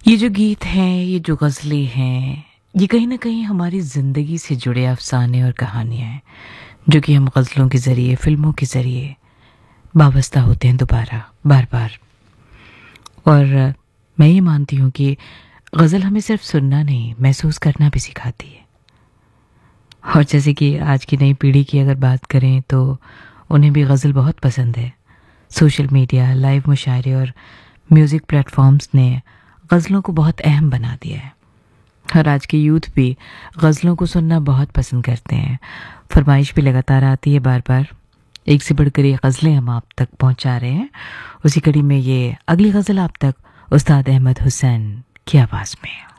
ये जो गीत हैं, ये जो गज़लें हैं, ये कहीं न कहीं हमारी ज़िंदगी से जुड़े अफ़साने और कहानियाँ हैं, जो कि हम गज़लों के ज़रिए, फ़िल्मों के ज़रिए वाबस्ता होते हैं दोबारा, बार-बार। और मैं ये मानती हूँ कि गज़ल हमें सिर्फ़ सुनना नहीं, महसूस करना भी सिखाती है। और जैसे कि आज की नई पीढ़ी की अगर बात करें, तो उन्हें भी गज़ल बहुत पसंद है। सोशल मीडिया, लाइव मुशायरे और म्यूज़िक प्लेटफ़ॉर्म्स ने गज़लों को बहुत अहम बना दिया है। और आज के यूथ भी गज़लों को सुनना बहुत पसंद करते हैं। फरमाइश भी लगातार आती है बार-बार। एक से बढ़कर एक गज़लें हम आप तक पहुँचा रहे हैं। उसी कड़ी में ये अगली गज़ल आप तक उस्ताद अहमद हुसैन की आवाज़ में।